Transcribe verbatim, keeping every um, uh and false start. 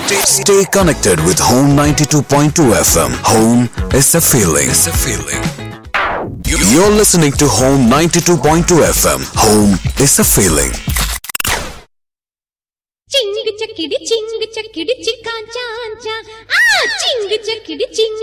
Stay connected with Home ninety-two point two F M. Home is a feeling. It's a feeling. You're listening to Home ninety-two point two F M. Home is a feeling. Ching चकिड़ी Ching चकिड़ी चिका चांचा uh Ching चकिड़ी Ching